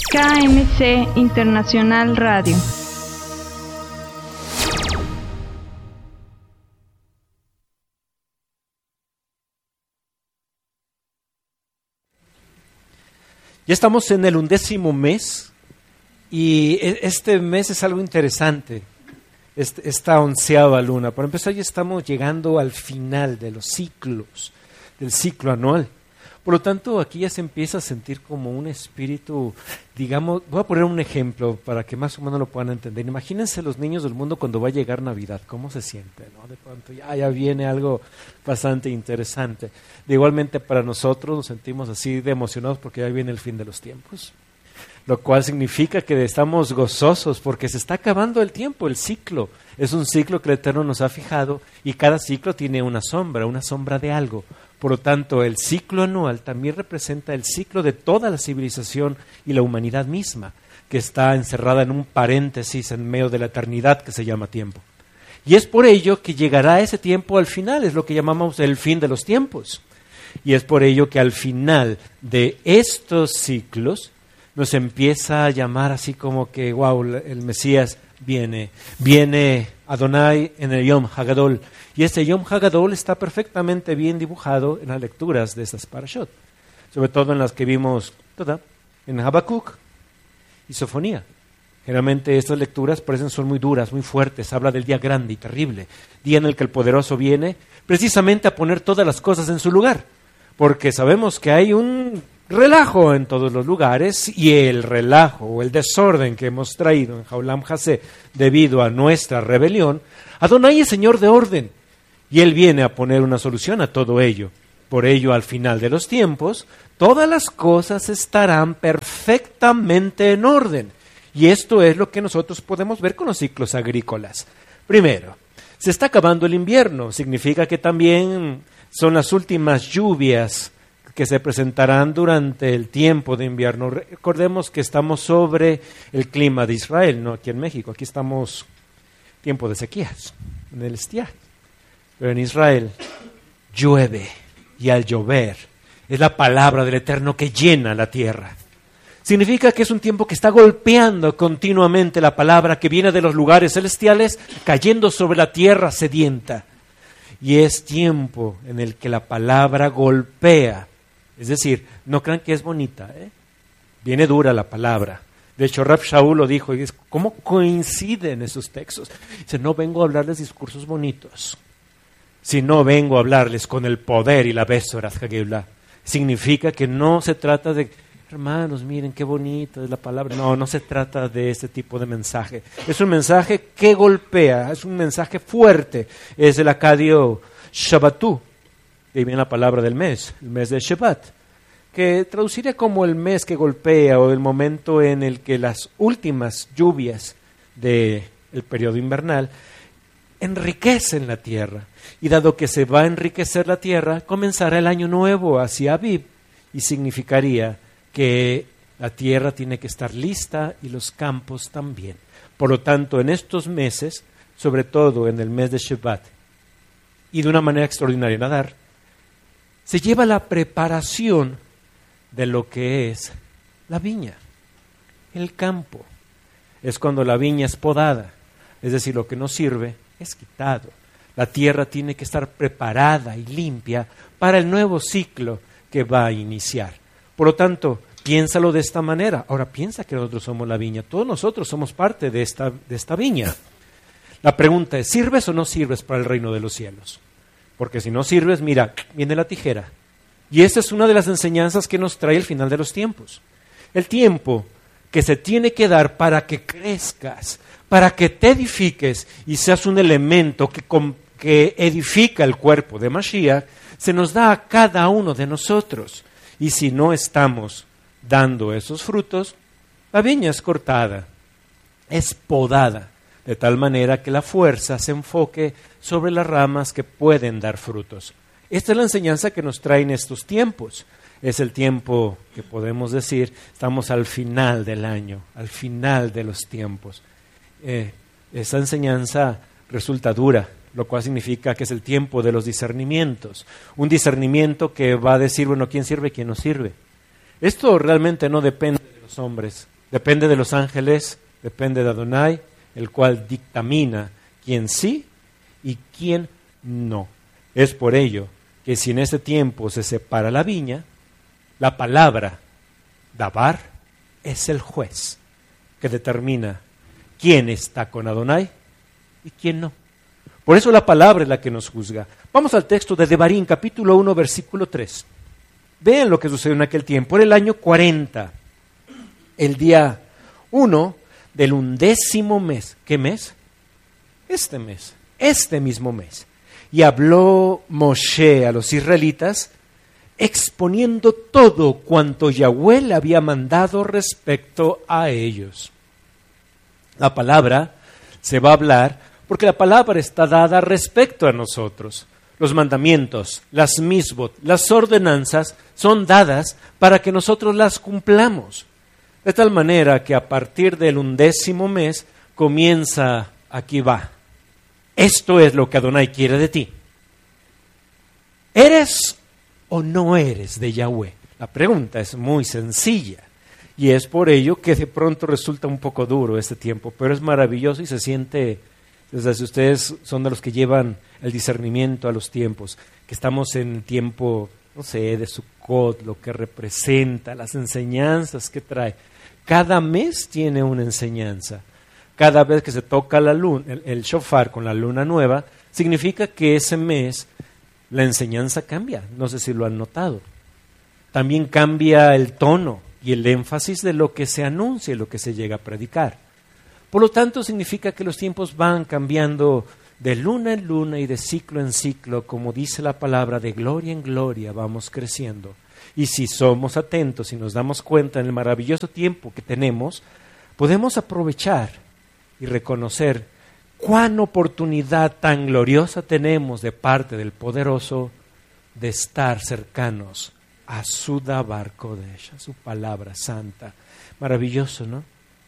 KMC Internacional Radio. Ya estamos en el 11º mes y este mes es algo interesante, esta 11ª luna. Para empezar, ya estamos llegando al final de los ciclos, del ciclo anual. Por lo tanto, aquí ya se empieza a sentir como un espíritu, digamos, voy a poner un ejemplo para que más o menos lo puedan entender. Imagínense los niños del mundo cuando va a llegar Navidad, ¿cómo se siente, no? De pronto ya viene algo bastante interesante. Igualmente para nosotros nos sentimos así de emocionados porque ya viene el fin de los tiempos, lo cual significa que estamos gozosos porque se está acabando el tiempo, el ciclo. Es un ciclo que el Eterno nos ha fijado y cada ciclo tiene una sombra de algo. Por lo tanto, el ciclo anual también representa el ciclo de toda la civilización y la humanidad misma, que está encerrada en un paréntesis en medio de la eternidad que se llama tiempo. Y es por ello que llegará ese tiempo al final, es lo que llamamos el fin de los tiempos. Y es por ello que al final de estos ciclos nos empieza a llamar así como que, wow, el Mesías viene Adonai en el Yom Hagadol. Y este Yom Hagadol está perfectamente bien dibujado en las lecturas de estas parashot, sobre todo en las que vimos en Habacuc y Sofonía. Generalmente estas lecturas son muy duras, muy fuertes, habla del día grande y terrible, día en el que el poderoso viene precisamente a poner todas las cosas en su lugar, porque sabemos que hay un relajo en todos los lugares y el relajo o el desorden que hemos traído en Jaulam Hasé debido a nuestra rebelión, Adonai es Señor de orden y Él viene a poner una solución a todo ello. Por ello, al final de los tiempos, todas las cosas estarán perfectamente en orden. Y esto es lo que nosotros podemos ver con los ciclos agrícolas. Primero, se está acabando el invierno, significa que también son las últimas lluvias que se presentarán durante el tiempo de invierno. Recordemos que estamos sobre el clima de Israel, no aquí en México. Aquí estamos tiempo de sequías, en el estiaje. Pero en Israel llueve y al llover es la palabra del Eterno que llena la tierra. Significa que es un tiempo que está golpeando continuamente la palabra que viene de los lugares celestiales, cayendo sobre la tierra sedienta. Y es tiempo en el que la palabra golpea. Es decir, no crean que es bonita, Viene dura la palabra. De hecho, Rav Shaul lo dijo, y es ¿cómo coinciden esos textos? Dice, no vengo a hablarles discursos bonitos, sino vengo a hablarles con el poder y la Besorat Hageulah. Significa que no se trata de, hermanos, miren qué bonita es la palabra. No se trata de ese tipo de mensaje. Es un mensaje que golpea, es un mensaje fuerte. Es el Acadio Shabbatú. De ahí viene la palabra del mes, el mes de Shabbat, que traduciría como el mes que golpea o el momento en el que las últimas lluvias del periodo invernal enriquecen la tierra. Y dado que se va a enriquecer la tierra, comenzará el año nuevo hacia Aviv y significaría que la tierra tiene que estar lista y los campos también. Por lo tanto, en estos meses, sobre todo en el mes de Shabbat, y de una manera extraordinaria en Adar, se lleva la preparación de lo que es la viña, el campo. Es cuando la viña es podada, es decir, lo que no sirve es quitado. La tierra tiene que estar preparada y limpia para el nuevo ciclo que va a iniciar. Por lo tanto, piénsalo de esta manera. Ahora piensa que nosotros somos la viña, todos nosotros somos parte de esta viña. La pregunta es, ¿sirves o no sirves para el reino de los cielos? Porque si no sirves, mira, viene la tijera. Y esa es una de las enseñanzas que nos trae el final de los tiempos. El tiempo que se tiene que dar para que crezcas, para que te edifiques y seas un elemento que edifica el cuerpo de Mashiach, se nos da a cada uno de nosotros. Y si no estamos dando esos frutos, la viña es cortada, es podada, de tal manera que la fuerza se enfoque sobre las ramas que pueden dar frutos. Esta es la enseñanza que nos traen estos tiempos. Es el tiempo que podemos decir, estamos al final del año, al final de los tiempos. Esa enseñanza resulta dura, lo cual significa que es el tiempo de los discernimientos. Un discernimiento que va a decir, bueno, ¿quién sirve y quién no sirve? Esto realmente no depende de los hombres, Depende de los ángeles, depende de Adonai, el cual dictamina quién sí y quién no. Es por ello que si en ese tiempo se separa la viña, la palabra dabar es el juez que determina quién está con Adonai y quién no. Por eso la palabra es la que nos juzga. Vamos al texto de Devarim, capítulo 1, versículo 3. Vean lo que sucedió en aquel tiempo. Era el año 40, el día 1 del 11º mes. ¿Qué mes? Este mismo mes. Y habló Moshe a los israelitas, exponiendo todo cuanto Yahweh le había mandado respecto a ellos. La palabra se va a hablar porque la palabra está dada respecto a nosotros. Los mandamientos, las misbot, las ordenanzas son dadas para que nosotros las cumplamos. De tal manera que a partir del 11º mes comienza, aquí va. Esto es lo que Adonai quiere de ti. ¿Eres o no eres de Yahweh? La pregunta es muy sencilla y es por ello que de pronto resulta un poco duro este tiempo, pero es maravilloso y se siente, desde si ustedes son de los que llevan el discernimiento a los tiempos, que estamos en tiempo, no sé, de Sukkot, lo que representa, las enseñanzas que trae. Cada mes tiene una enseñanza. Cada vez que se toca la luna, el shofar con la luna nueva, significa que ese mes la enseñanza cambia. No sé si lo han notado. También cambia el tono y el énfasis de lo que se anuncia y lo que se llega a predicar. Por lo tanto, significa que los tiempos van cambiando de luna en luna y de ciclo en ciclo, como dice la palabra, de gloria en gloria vamos creciendo. Y si somos atentos y nos damos cuenta en el maravilloso tiempo que tenemos, podemos aprovechar y reconocer cuán oportunidad tan gloriosa tenemos de parte del Poderoso de estar cercanos a su Dabar Kodesh, a su palabra santa. Maravilloso, ¿no?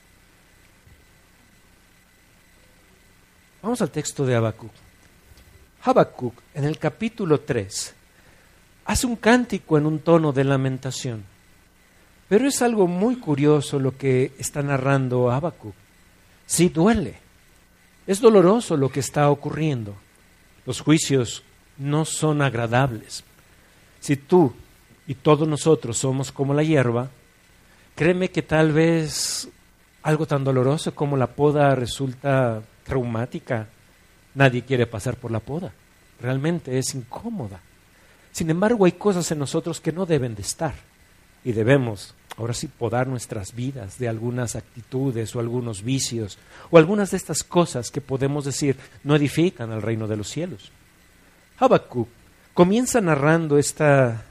Vamos al texto de Habacuc. Habacuc, en el capítulo 3, hace un cántico en un tono de lamentación. Pero es algo muy curioso lo que está narrando Habacuc. Sí duele. Es doloroso lo que está ocurriendo. Los juicios no son agradables. Si tú y todos nosotros somos como la hierba, créeme que tal vez algo tan doloroso como la poda resulta traumática. Nadie quiere pasar por la poda. Realmente es incómoda. Sin embargo, hay cosas en nosotros que no deben de estar. Y debemos, ahora sí, podar nuestras vidas de algunas actitudes o algunos vicios o algunas de estas cosas que podemos decir no edifican al reino de los cielos. Habacuc comienza narrando esta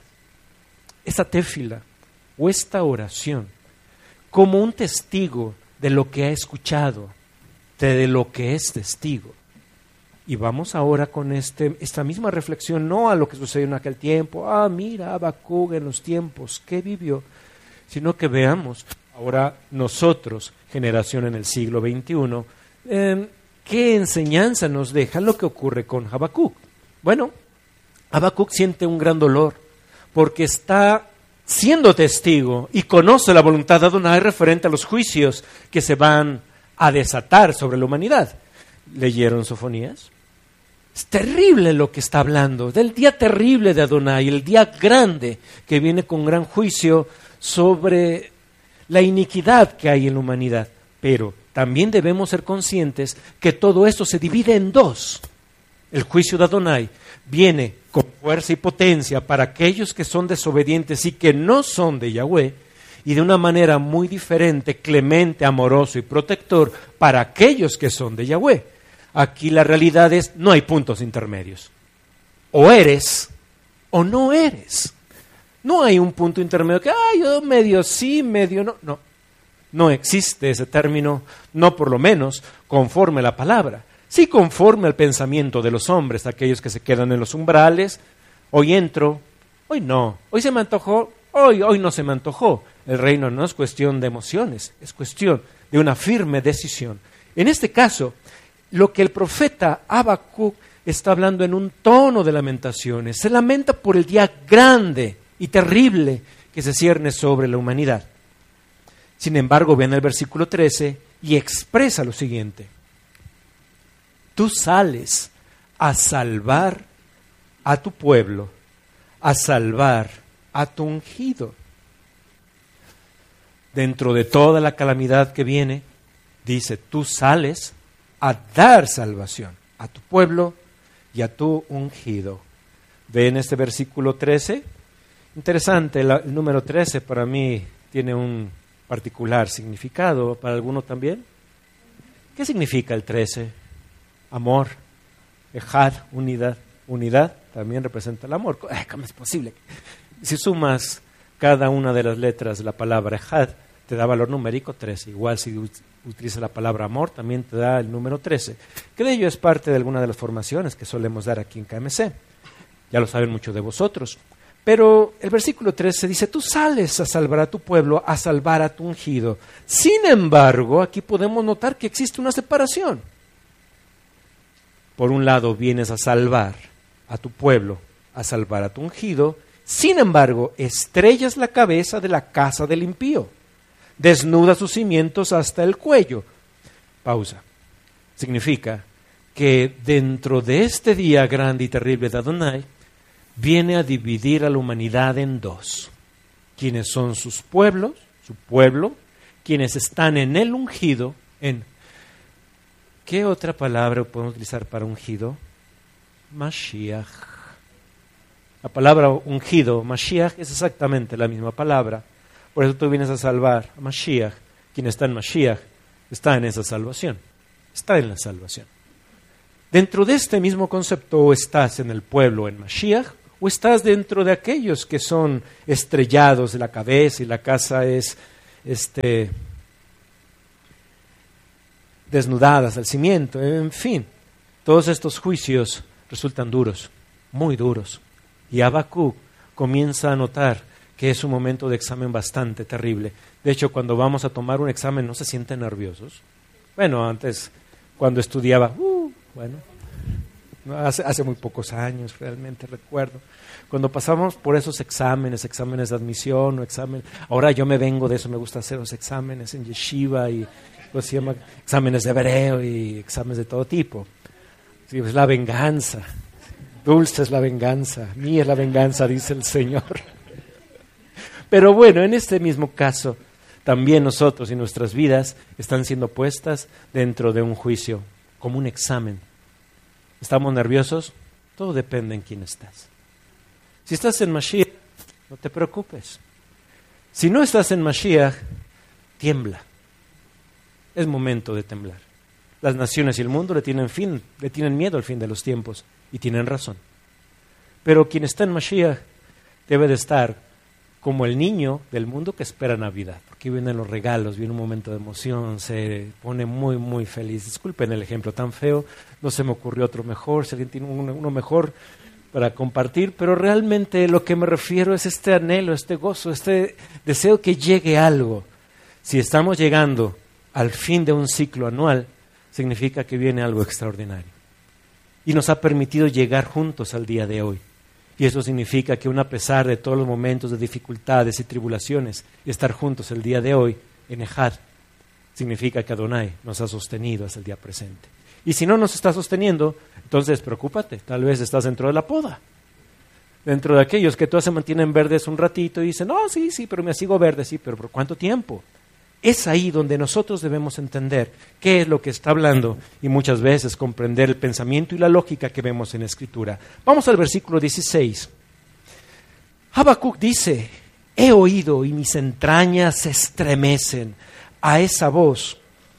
téfila o esta oración como un testigo de lo que ha escuchado, de lo que es testigo. Y vamos ahora con esta misma reflexión, no a lo que sucedió en aquel tiempo, mira Habacuc en los tiempos que vivió, sino que veamos ahora nosotros, generación en el siglo XXI, qué enseñanza nos deja lo que ocurre con Habacuc. Bueno, Habacuc siente un gran dolor porque está siendo testigo y conoce la voluntad de Adonai referente a los juicios que se van a desatar sobre la humanidad. ¿Leyeron Sofonías? Es terrible lo que está hablando, del día terrible de Adonai, el día grande que viene con gran juicio sobre la iniquidad que hay en la humanidad. Pero también debemos ser conscientes que todo esto se divide en dos. El juicio de Adonai viene con fuerza y potencia para aquellos que son desobedientes y que no son de Yahweh, y de una manera muy diferente, clemente, amoroso y protector para aquellos que son de Yahweh. Aquí la realidad es, no hay puntos intermedios. O eres o no eres. No hay un punto intermedio que, yo medio sí, medio no. No, no existe ese término, no por lo menos conforme a la palabra. Sí conforme al pensamiento de los hombres, aquellos que se quedan en los umbrales. Hoy entro, hoy no. Hoy se me antojó, hoy no se me antojó. El reino no es cuestión de emociones, es cuestión de una firme decisión. En este caso, lo que el profeta Habacuc está hablando en un tono de lamentaciones, se lamenta por el día grande y terrible que se cierne sobre la humanidad. Sin embargo, ven el versículo 13 y expresa lo siguiente. Tú sales a salvar a tu pueblo, a salvar a tu ungido. Dentro de toda la calamidad que viene, dice, tú sales a dar salvación a tu pueblo y a tu ungido. ¿Ven este versículo 13? Interesante, el número 13 para mí tiene un particular significado, para alguno también. ¿Qué significa el 13? Amor, ejad, unidad. Unidad también representa el amor. ¿Cómo es posible? Si sumas cada una de las letras de la palabra ejad, te da valor numérico 13. Igual si utilizas la palabra amor, también te da el número 13. Que de ello es parte de alguna de las formaciones que solemos dar aquí en KMC. Ya lo saben muchos de vosotros. Pero el versículo 13 dice, tú sales a salvar a tu pueblo, a salvar a tu ungido. Sin embargo, aquí podemos notar que existe una separación. Por un lado, vienes a salvar a tu pueblo, a salvar a tu ungido. Sin embargo, estrellas la cabeza de la casa del impío. Desnuda sus cimientos hasta el cuello. Pausa. Significa que dentro de este día grande y terrible de Adonai, viene a dividir a la humanidad en dos. Quienes son sus pueblos, su pueblo, quienes están en el ungido, en... ¿Qué otra palabra podemos utilizar para ungido? Mashiach. La palabra ungido, Mashiach, es exactamente la misma palabra. Por eso tú vienes a salvar a Mashiach. Quien está en Mashiach está en esa salvación. Está en la salvación. Dentro de este mismo concepto, o estás en el pueblo en Mashiach, o estás dentro de aquellos que son estrellados de la cabeza y la casa es desnudadas al cimiento. En fin, todos estos juicios resultan duros, muy duros. Y Habacuc comienza a notar que es un momento de examen bastante terrible. De hecho, cuando vamos a tomar un examen, ¿no se sienten nerviosos? Bueno, antes, cuando estudiaba, hace muy pocos años realmente recuerdo, cuando pasamos por esos exámenes de admisión o ahora yo me vengo de eso, me gusta hacer los exámenes en yeshiva y pues se llama exámenes de hebreo y exámenes de todo tipo. Sí, es la venganza, dulce es la venganza, mía es la venganza, dice el Señor. Pero bueno, en este mismo caso, también nosotros y nuestras vidas están siendo puestas dentro de un juicio, como un examen. ¿Estamos nerviosos? Todo depende en quién estás. Si estás en Mashiach, no te preocupes. Si no estás en Mashiach, tiembla. Es momento de temblar. Las naciones y el mundo le tienen miedo al fin de los tiempos, y tienen razón. Pero quien está en Mashiach debe de estar como el niño del mundo que espera Navidad, porque vienen los regalos, viene un momento de emoción, se pone muy, muy feliz. Disculpen el ejemplo tan feo, no se me ocurrió otro mejor, si alguien tiene uno mejor para compartir, pero realmente lo que me refiero es este anhelo, este gozo, este deseo que llegue algo. Si estamos llegando al fin de un ciclo anual, significa que viene algo extraordinario. Y nos ha permitido llegar juntos al día de hoy. Y eso significa que aun a pesar de todos los momentos de dificultades y tribulaciones, estar juntos el día de hoy en Ejad, significa que Adonai nos ha sostenido hasta el día presente. Y si no nos está sosteniendo, entonces preocúpate, tal vez estás dentro de la poda. Dentro de aquellos que todavía se mantienen verdes un ratito y dicen, no, sí, pero me sigo verde, sí, pero ¿por cuánto tiempo? Es ahí donde nosotros debemos entender qué es lo que está hablando y muchas veces comprender el pensamiento y la lógica que vemos en la Escritura. Vamos al versículo 16. Habacuc dice, he oído y mis entrañas se estremecen a esa voz.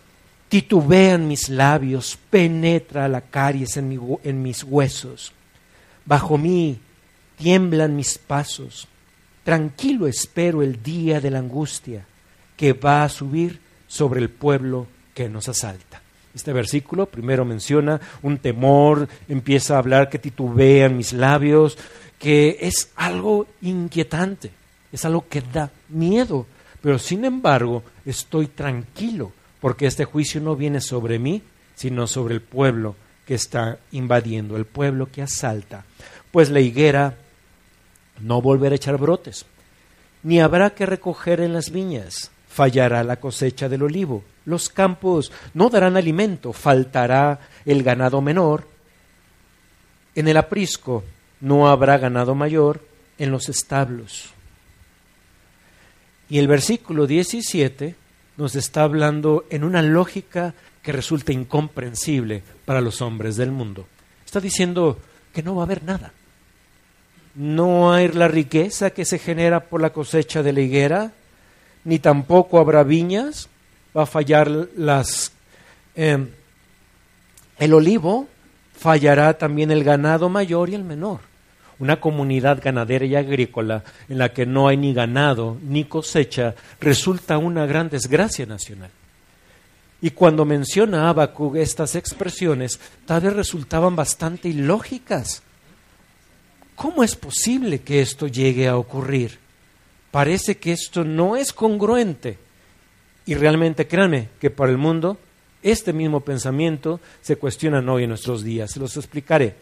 Titubean mis labios, penetra la caries en mis huesos. Bajo mí tiemblan mis pasos. Tranquilo espero el día de la angustia que va a subir sobre el pueblo que nos asalta. Este versículo primero menciona un temor, empieza a hablar que titubean mis labios, que es algo inquietante, es algo que da miedo, pero sin embargo estoy tranquilo, porque este juicio no viene sobre mí, sino sobre el pueblo que está invadiendo, el pueblo que asalta. Pues la higuera no volverá a echar brotes, ni habrá que recoger en las viñas. fallará la cosecha del olivo, los campos no darán alimento, faltará el ganado menor, en el aprisco no habrá ganado mayor, en los establos. Y el versículo 17 nos está hablando en una lógica que resulta incomprensible para los hombres del mundo. Está diciendo que no va a haber nada. No hay la riqueza que se genera por la cosecha de la higuera, ni tampoco habrá viñas, va a fallar el olivo, fallará también el ganado mayor y el menor. Una comunidad ganadera y agrícola en la que no hay ni ganado ni cosecha resulta una gran desgracia nacional. Y cuando menciona Habacuc estas expresiones, tal vez resultaban bastante ilógicas. ¿Cómo es posible que esto llegue a ocurrir? Parece que esto no es congruente. Y realmente, créanme, que para el mundo este mismo pensamiento se cuestiona hoy en nuestros días. Se los explicaré.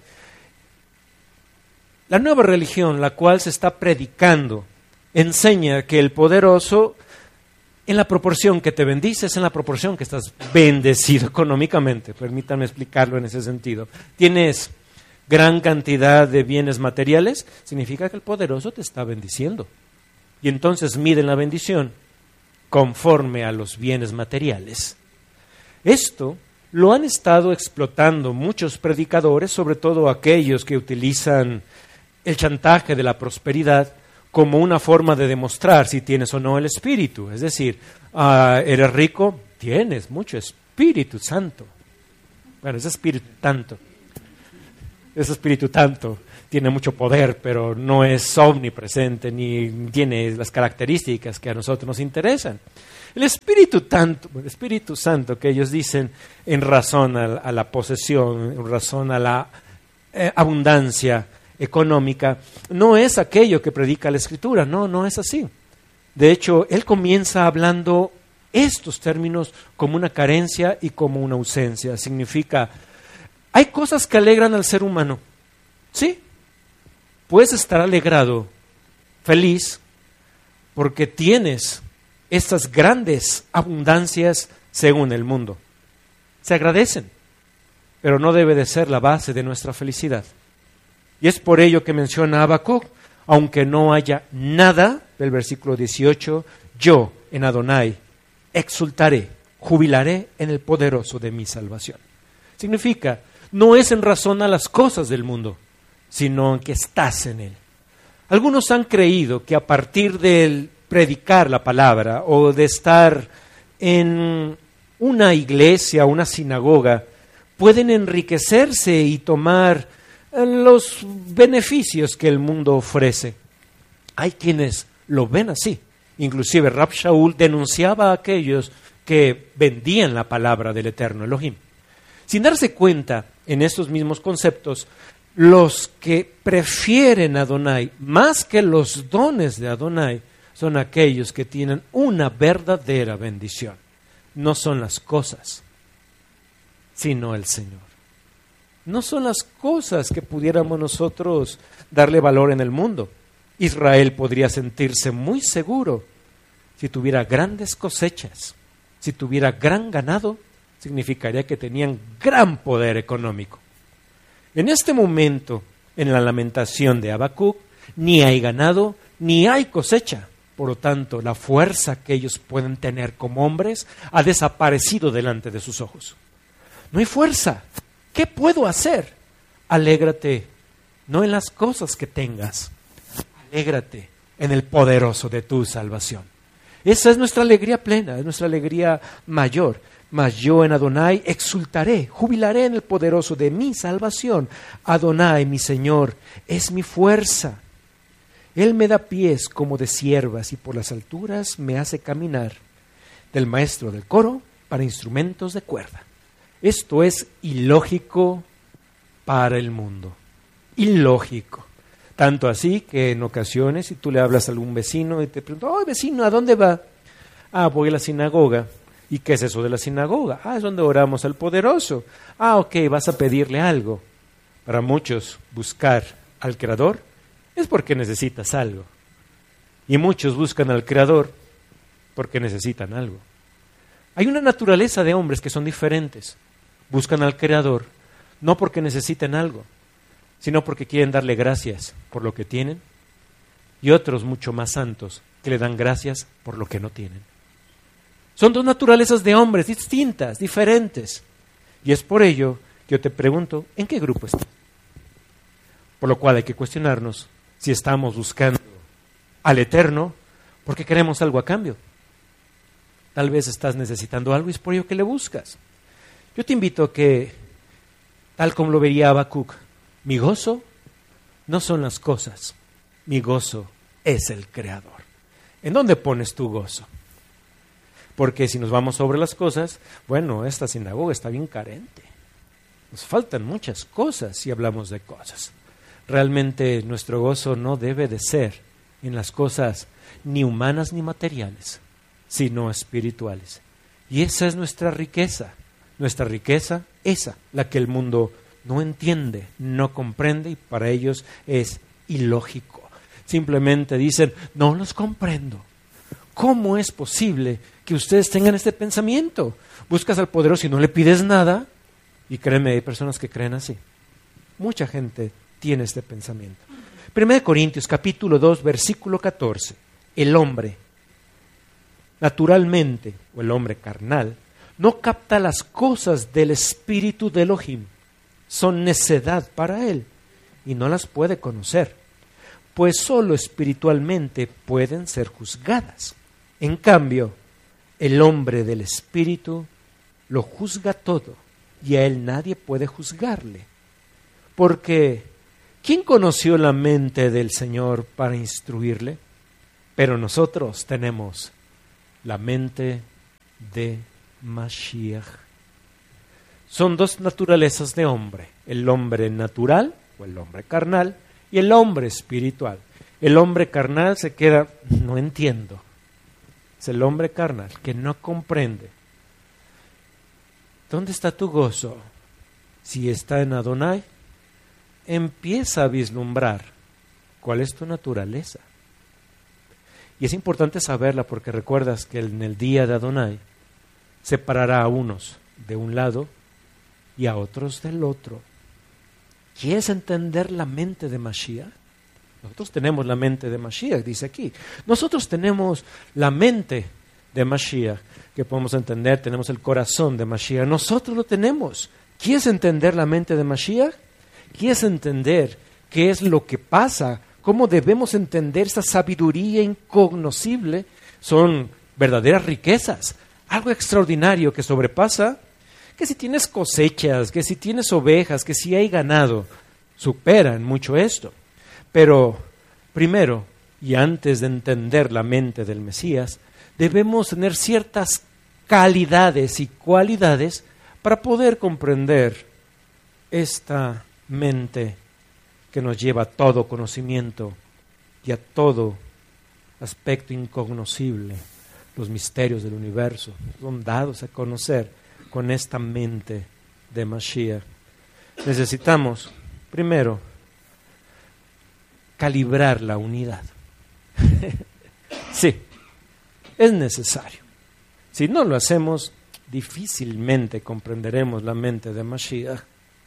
La nueva religión, la cual se está predicando, enseña que el poderoso, en la proporción que te bendices, en la proporción que estás bendecido económicamente, permítanme explicarlo en ese sentido. Tienes gran cantidad de bienes materiales, significa que el poderoso te está bendiciendo. Y entonces miden la bendición conforme a los bienes materiales. Esto lo han estado explotando muchos predicadores, sobre todo aquellos que utilizan el chantaje de la prosperidad como una forma de demostrar si tienes o no el Espíritu. Es decir, ¿eres rico? Tienes mucho Espíritu Santo. Bueno, ese Espíritu Santo tiene mucho poder, pero no es omnipresente ni tiene las características que a nosotros nos interesan. El Espíritu Santo que ellos dicen en razón a la posesión, en razón a la abundancia económica, no es aquello que predica la Escritura, no es así. De hecho, él comienza hablando estos términos como una carencia y como una ausencia. Significa, hay cosas que alegran al ser humano, ¿sí? Puedes estar alegrado, feliz, porque tienes estas grandes abundancias según el mundo. Se agradecen, pero no debe de ser la base de nuestra felicidad. Y es por ello que menciona Habacuc, aunque no haya nada, del versículo 18, yo en Adonai exultaré, jubilaré en el poderoso de mi salvación. Significa, no es en razón a las cosas del mundo, sino en que estás en él. Algunos han creído que a partir de predicar la palabra o de estar en una iglesia, una sinagoga, pueden enriquecerse y tomar los beneficios que el mundo ofrece. Hay quienes lo ven así. Inclusive Rab Shaul denunciaba a aquellos que vendían la palabra del eterno Elohim. Sin darse cuenta en estos mismos conceptos, los que prefieren a Adonai más que los dones de Adonai son aquellos que tienen una verdadera bendición. No son las cosas, sino el Señor. No son las cosas que pudiéramos nosotros darle valor en el mundo. Israel podría sentirse muy seguro si tuviera grandes cosechas, si tuviera gran ganado, significaría que tenían gran poder económico. En este momento, en la lamentación de Habacuc, ni hay ganado, ni hay cosecha. Por lo tanto, la fuerza que ellos pueden tener como hombres ha desaparecido delante de sus ojos. No hay fuerza. ¿Qué puedo hacer? Alégrate, no en las cosas que tengas, alégrate en el poderoso de tu salvación. Esa es nuestra alegría plena, es nuestra alegría mayor. Mas yo en Adonai exultaré, jubilaré en el poderoso de mi salvación. Adonai, mi Señor, es mi fuerza. Él me da pies como de ciervas y por las alturas me hace caminar. Del maestro del coro para instrumentos de cuerda. Esto es ilógico para el mundo. Ilógico. Tanto así que en ocasiones, si tú le hablas a algún vecino y te preguntas, oh, vecino, ¿a dónde va? Voy a la sinagoga. ¿Y qué es eso de la sinagoga? Es donde oramos al poderoso. Ok, vas a pedirle algo. Para muchos, buscar al Creador es porque necesitas algo. Y muchos buscan al Creador porque necesitan algo. Hay una naturaleza de hombres que son diferentes. Buscan al Creador no porque necesiten algo, sino porque quieren darle gracias por lo que tienen, y otros mucho más santos que le dan gracias por lo que no tienen. Son dos naturalezas de hombres distintas, diferentes. Y es por ello que yo te pregunto, ¿en qué grupo estás? Por lo cual hay que cuestionarnos si estamos buscando al Eterno porque queremos algo a cambio. Tal vez estás necesitando algo y es por ello que le buscas. Yo te invito a que, tal como lo vería Habacuc, mi gozo no son las cosas, mi gozo es el Creador. ¿En dónde pones tu gozo? Porque si nos vamos sobre las cosas, bueno, esta sinagoga está bien carente. Nos faltan muchas cosas si hablamos de cosas. Realmente nuestro gozo no debe de ser en las cosas ni humanas ni materiales, sino espirituales. Y esa es nuestra riqueza esa, la que el mundo no entiende, no comprende y para ellos es ilógico. Simplemente dicen, no los comprendo. ¿Cómo es posible que ustedes tengan este pensamiento? Buscas al poderoso y no le pides nada, y créeme, hay personas que creen así. Mucha gente tiene este pensamiento. 1 Corintios capítulo 2, versículo 14. El hombre, naturalmente, o el hombre carnal, no capta las cosas del espíritu de Elohim. Son necedad para él y no las puede conocer, pues solo espiritualmente pueden ser juzgadas. En cambio, el hombre del espíritu lo juzga todo y a él nadie puede juzgarle. Porque, ¿quién conoció la mente del Señor para instruirle? Pero nosotros tenemos la mente de Mashiach. Son dos naturalezas de hombre, el hombre natural o el hombre carnal y el hombre espiritual. El hombre carnal se queda, no entiendo. Es el hombre carnal que no comprende. ¿Dónde está tu gozo? Si está en Adonai, empieza a vislumbrar cuál es tu naturaleza. Y es importante saberla porque recuerdas que en el día de Adonai separará a unos de un lado y a otros del otro. ¿Quieres entender la mente de Mashiach? Nosotros tenemos la mente de Mashiach, dice aquí. Nosotros tenemos la mente de Mashiach, que podemos entender, tenemos el corazón de Mashiach. Nosotros lo tenemos. ¿Quieres entender la mente de Mashiach? ¿Quieres entender qué es lo que pasa? ¿Cómo debemos entender esta sabiduría incognoscible? Son verdaderas riquezas, algo extraordinario que sobrepasa, que si tienes cosechas, que si tienes ovejas, que si hay ganado, superan mucho esto. Pero primero, y antes de entender la mente del Mesías, debemos tener ciertas calidades y cualidades para poder comprender esta mente que nos lleva a todo conocimiento y a todo aspecto incognoscible. Los misterios del universo son dados a conocer con esta mente de Mashiach. Necesitamos, primero, calibrar la unidad. Sí, es necesario. Si no lo hacemos, difícilmente comprenderemos la mente de Mashiach.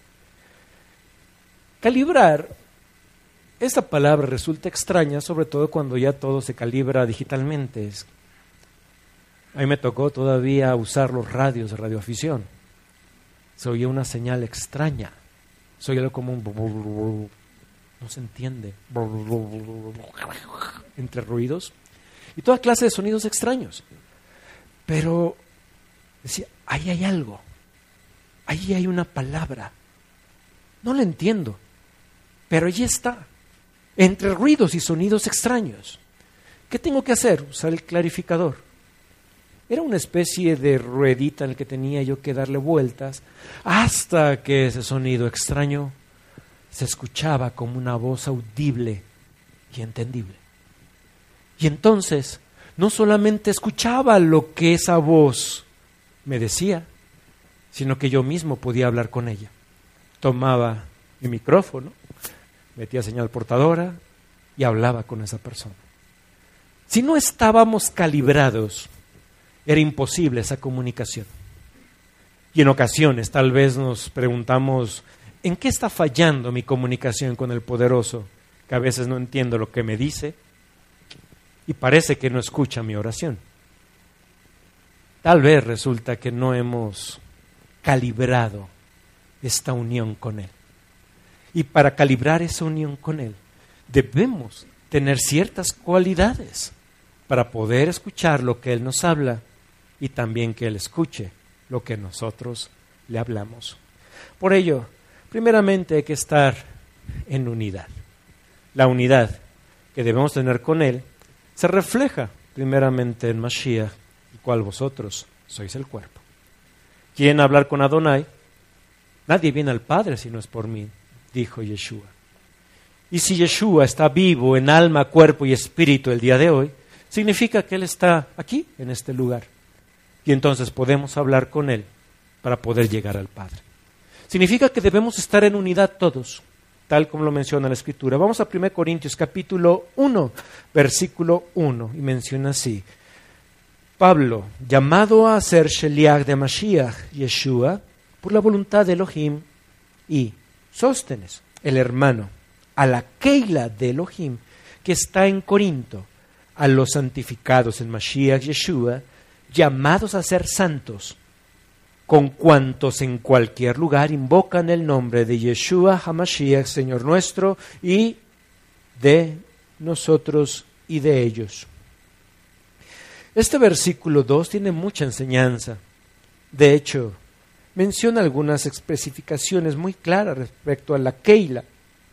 Calibrar, esta palabra resulta extraña, sobre todo cuando ya todo se calibra digitalmente. A mí me tocó todavía usar los radios de radioafición. Se oía una señal extraña. Se oía como un... no se entiende. Entre ruidos. Y toda clase de sonidos extraños. Pero decía, ahí hay algo. Ahí hay una palabra. No la entiendo. Pero allí está. Entre ruidos y sonidos extraños. ¿Qué tengo que hacer? Usar el clarificador. Era una especie de ruedita en la que tenía yo que darle vueltas hasta que ese sonido extraño se escuchaba como una voz audible y entendible. Y entonces no solamente escuchaba lo que esa voz me decía, sino que yo mismo podía hablar con ella. Tomaba mi micrófono, metía señal portadora y hablaba con esa persona. Si no estábamos calibrados era imposible esa comunicación. Y en ocasiones tal vez nos preguntamos, ¿en qué está fallando mi comunicación con el Poderoso? Que a veces no entiendo lo que me dice y parece que no escucha mi oración. Tal vez resulta que no hemos calibrado esta unión con Él. Y para calibrar esa unión con Él, debemos tener ciertas cualidades para poder escuchar lo que Él nos habla y también que Él escuche lo que nosotros le hablamos. Por ello, primeramente hay que estar en unidad. La unidad que debemos tener con Él se refleja primeramente en Mashiach, el cual vosotros sois el cuerpo. ¿Quieren hablar con Adonai? Nadie viene al Padre si no es por mí, dijo Yeshua. Y si Yeshua está vivo en alma, cuerpo y espíritu el día de hoy, significa que Él está aquí, en este lugar. Y entonces podemos hablar con Él para poder llegar al Padre. Significa que debemos estar en unidad todos, tal como lo menciona la Escritura. Vamos a 1 Corintios capítulo 1, versículo 1, y menciona así. Pablo, llamado a ser Sheliach de Mashiach, Yeshua, por la voluntad de Elohim, y Sóstenes, el hermano, a la Keila de Elohim, que está en Corinto, a los santificados en Mashiach Yeshua, llamados a ser santos, con cuantos en cualquier lugar invocan el nombre de Yeshua HaMashiach, Señor nuestro, y de nosotros y de ellos. Este versículo 2 tiene mucha enseñanza. De hecho, menciona algunas especificaciones muy claras respecto a la Keila,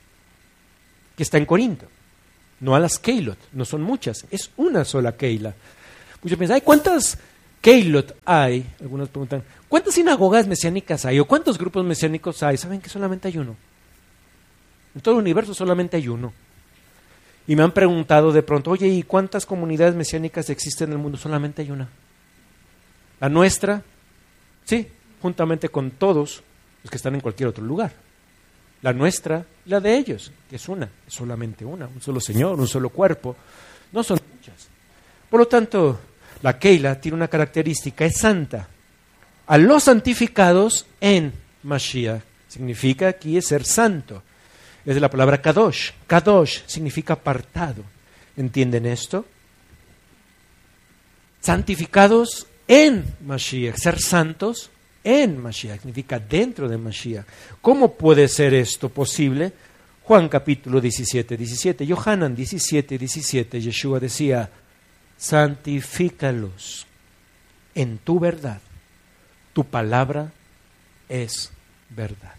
que está en Corinto, no a las Keilot, no son muchas, es una sola Keila. Muchos piensan, ¿ay, cuántas Keilot hay? Algunos preguntan, ¿cuántas sinagogas mesiánicas hay? ¿O cuántos grupos mesiánicos hay? ¿Saben que solamente hay uno? En todo el universo solamente hay uno. Y me han preguntado de pronto, oye, ¿y cuántas comunidades mesiánicas existen en el mundo? Solamente hay una. La nuestra, sí, juntamente con todos los que están en cualquier otro lugar. La nuestra y la de ellos, que es una, es solamente una, un solo Señor, un solo cuerpo. No son muchas. Por lo tanto, la Keila tiene una característica, es santa. A los santificados en Mashiach, significa aquí es ser santo. Es de la palabra Kadosh. Kadosh significa apartado. ¿Entienden esto? Santificados en Mashiach, ser santos en Mashiach, significa dentro de Mashiach. ¿Cómo puede ser esto posible? Juan capítulo 17, Yohanan 17, Yeshua decía, santifícalos en tu verdad, tu palabra es verdad.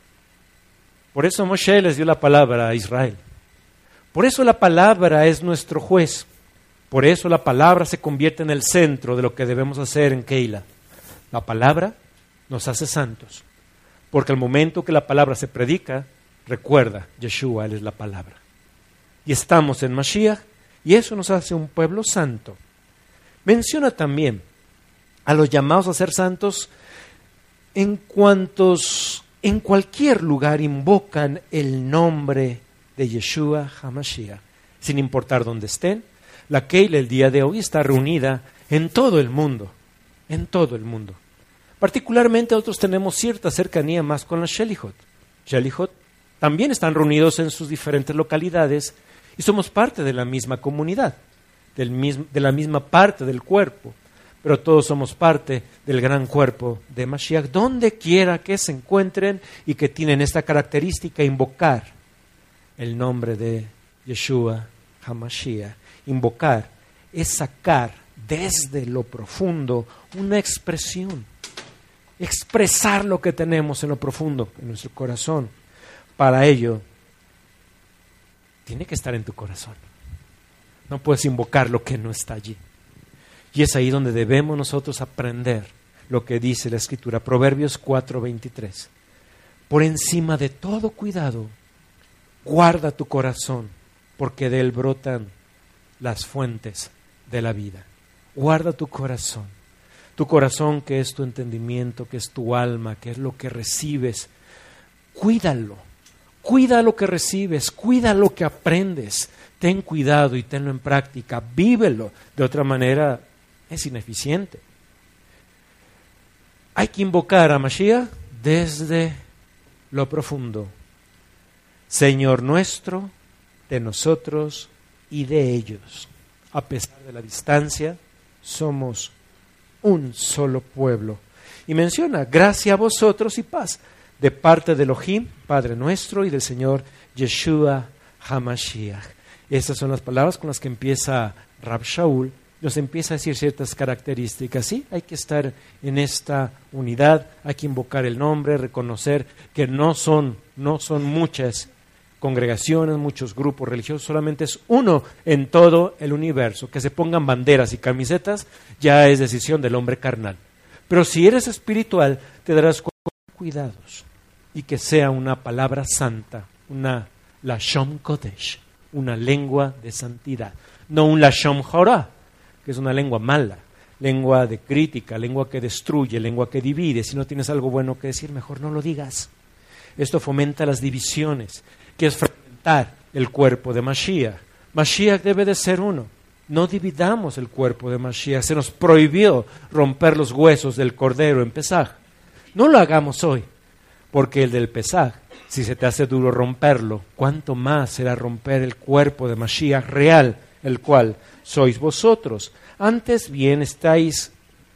Por eso Moshe les dio la palabra a Israel. Por eso la palabra es nuestro juez. Por eso la palabra se convierte en el centro de lo que debemos hacer en Keila. La palabra nos hace santos. Porque al momento que la palabra se predica, recuerda, Yeshua, Él es la palabra. Y estamos en Mashiach, y eso nos hace un pueblo santo. Menciona también a los llamados a ser santos en cuantos en cualquier lugar invocan el nombre de Yeshua HaMashiach, sin importar dónde estén. La Keila el día de hoy está reunida en todo el mundo, en todo el mundo. Particularmente nosotros tenemos cierta cercanía más con la Shelihot. Shelihot también están reunidos en sus diferentes localidades y somos parte de la misma comunidad, de la misma parte del cuerpo, pero todos somos parte del gran cuerpo de Mashiach, donde quiera que se encuentren y que tienen esta característica, invocar el nombre de Yeshua HaMashiach. Invocar es sacar desde lo profundo una expresión, expresar lo que tenemos en lo profundo, en nuestro corazón. Para ello, tiene que estar en tu corazón. No puedes invocar lo que no está allí. Y es ahí donde debemos nosotros aprender lo que dice la Escritura. Proverbios 4:23. Por encima de todo cuidado, guarda tu corazón, porque de él brotan las fuentes de la vida. Guarda tu corazón. Tu corazón, que es tu entendimiento, que es tu alma, que es lo que recibes. Cuídalo. Cuida lo que recibes, cuida lo que aprendes. Ten cuidado y tenlo en práctica. Vívelo. De otra manera, es ineficiente. Hay que invocar a Mashiach desde lo profundo. Señor nuestro, de nosotros y de ellos. A pesar de la distancia, somos un solo pueblo. Y menciona, gracia a vosotros y paz, de parte de Elohim, Padre nuestro, y del Señor Yeshua HaMashiach. Estas son las palabras con las que empieza Rab Shaul. Nos empieza a decir ciertas características. Sí, hay que estar en esta unidad, hay que invocar el nombre, reconocer que no son muchas congregaciones, muchos grupos religiosos, solamente es uno en todo el universo. Que se pongan banderas y camisetas ya es decisión del hombre carnal. Pero si eres espiritual, te darás cuidados y que sea una palabra santa, una Lashon Kodesh, una lengua de santidad, no un Lashon Jorah, que es una lengua mala, lengua de crítica, lengua que destruye, lengua que divide. Si no tienes algo bueno que decir, mejor no lo digas. Esto fomenta las divisiones, que es fragmentar el cuerpo de Mashiach. Mashiach debe de ser uno. No dividamos el cuerpo de Mashiach. Se nos prohibió romper los huesos del cordero en Pesaj. No lo hagamos hoy, porque el del Pesaj, si se te hace duro romperlo, ¿cuánto más será romper el cuerpo de Mashiach real, el cual sois vosotros? Antes bien estéis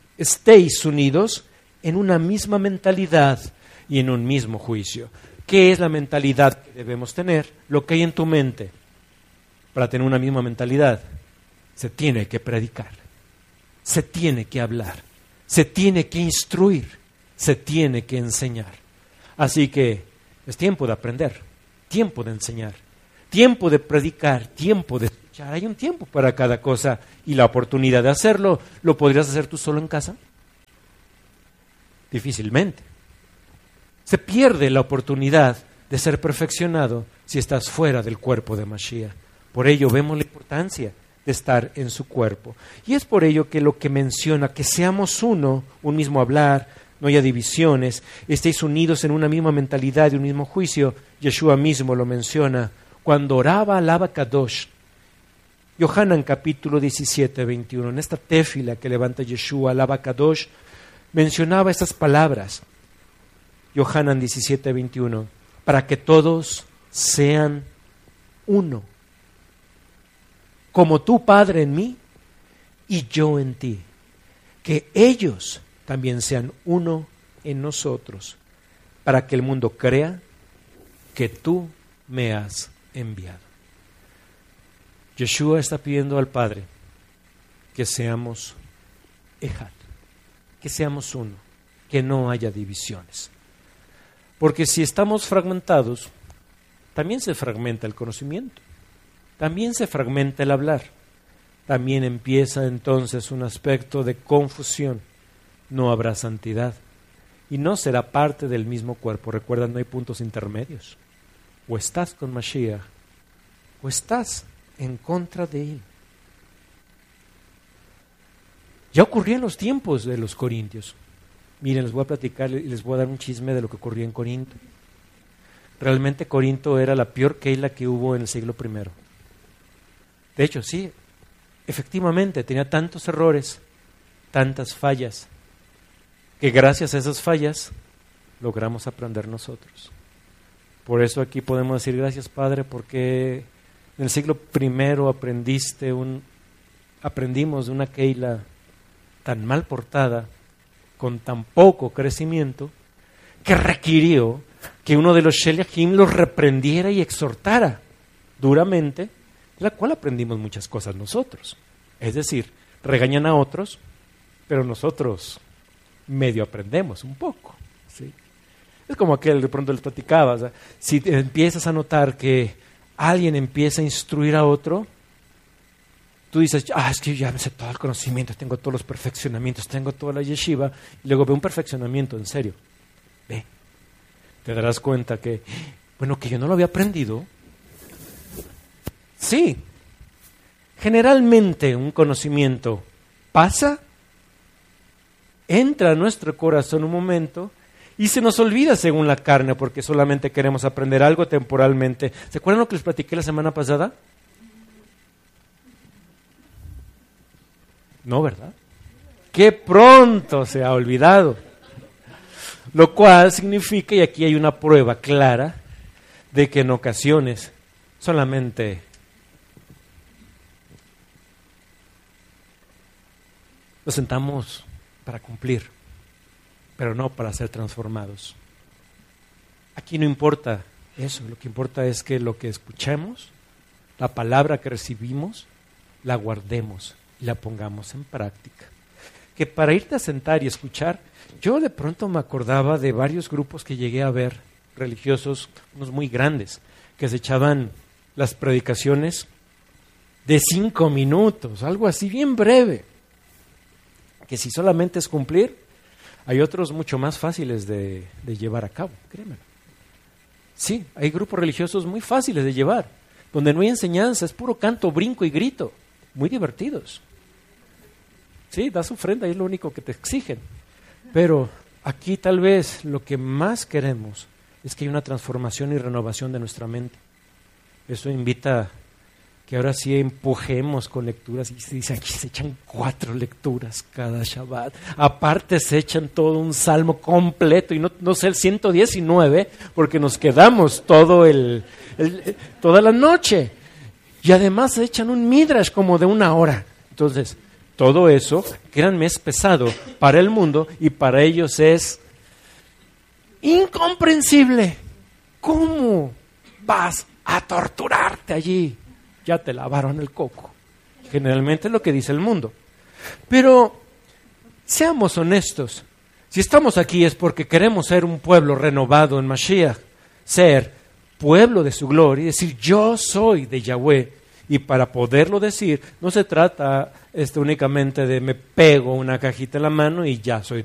unidos en una misma mentalidad y en un mismo juicio. ¿Qué es la mentalidad que debemos tener? Lo que hay en tu mente. Para tener una misma mentalidad, se tiene que predicar, se tiene que hablar, se tiene que instruir, se tiene que enseñar. Así que es tiempo de aprender, tiempo de enseñar, tiempo de predicar, tiempo de escuchar. Hay un tiempo para cada cosa y la oportunidad de hacerlo. ¿Lo podrías hacer tú solo en casa? Difícilmente. Se pierde la oportunidad de ser perfeccionado si estás fuera del cuerpo de Mashiach. Por ello vemos la importancia de estar en su cuerpo. Y es por ello que lo que menciona, que seamos uno, un mismo hablar, no haya divisiones, estéis unidos en una misma mentalidad y un mismo juicio. Yeshua mismo lo menciona cuando oraba al Abba Kadosh. Yohanan capítulo 17, 21, en esta tefila que levanta Yeshua al Abba Kadosh, mencionaba estas palabras. Yohanan 17, 21, para que todos sean uno, como tú, Padre, en mí y yo en ti, que ellos también sean uno en nosotros, para que el mundo crea que tú me has enviado. Yeshua está pidiendo al Padre que seamos Ejad, que seamos uno, que no haya divisiones. Porque si estamos fragmentados, también se fragmenta el conocimiento, también se fragmenta el hablar, también empieza entonces un aspecto de confusión. No habrá santidad y no será parte del mismo cuerpo. Recuerda, no hay puntos intermedios. O estás con Mashiach o estás en contra de él. Ya ocurrió en los tiempos de los corintios. Miren, les voy a platicar y les voy a dar un chisme de lo que ocurría en Corinto. Realmente Corinto era la peor keila que hubo en el siglo I. De hecho, sí, efectivamente tenía tantos errores, tantas fallas, que gracias a esas fallas logramos aprender nosotros. Por eso aquí podemos decir gracias, Padre, porque en el siglo I aprendimos de una keila tan mal portada, con tan poco crecimiento, que requirió que uno de los Sheliachim los reprendiera y exhortara duramente, de la cual aprendimos muchas cosas nosotros. Es decir, regañan a otros, pero nosotros medio aprendemos un poco, ¿sí? Es como aquel, de pronto les platicaba, o sea, si empiezas a notar que alguien empieza a instruir a otro, tú dices, es que yo ya me sé todo el conocimiento, tengo todos los perfeccionamientos, tengo toda la yeshiva, y luego ve un perfeccionamiento en serio. Ve, te darás cuenta que, que yo no lo había aprendido. Sí, generalmente un conocimiento pasa, entra a nuestro corazón un momento y se nos olvida según la carne, porque solamente queremos aprender algo temporalmente. ¿Se acuerdan lo que les platiqué la semana pasada? No, ¿verdad? ¡Qué pronto se ha olvidado! Lo cual significa, y aquí hay una prueba clara, de que en ocasiones solamente nos sentamos para cumplir, pero no para ser transformados. Aquí no importa eso, lo que importa es que lo que escuchemos, la palabra que recibimos, la guardemos y la pongamos en práctica. Que para irte a sentar y escuchar, yo de pronto me acordaba de varios grupos que llegué a ver, religiosos, unos muy grandes, que se echaban las predicaciones de 5 minutos, algo así bien breve, que si solamente es cumplir, hay otros mucho más fáciles de llevar a cabo, créeme. Sí, hay grupos religiosos muy fáciles de llevar, donde no hay enseñanza, es puro canto, brinco y grito, muy divertidos. Sí, das ofrenda y es lo único que te exigen. Pero aquí tal vez lo que más queremos es que haya una transformación y renovación de nuestra mente. Eso invita que ahora sí empujemos con lecturas. Y se dice aquí se echan 4 lecturas cada Shabbat. Aparte se echan todo un salmo completo y no sé el 119 porque nos quedamos toda la noche. Y además se echan un midrash como de 1 hora. Entonces, todo eso, créanme, es pesado para el mundo y para ellos es incomprensible. ¿Cómo vas a torturarte allí? Ya te lavaron el coco. Generalmente es lo que dice el mundo. Pero seamos honestos. Si estamos aquí es porque queremos ser un pueblo renovado en Mashiach, ser pueblo de su gloria y decir yo soy de Yahweh. Y para poderlo decir, no se trata únicamente de me pego una cajita en la mano y ya soy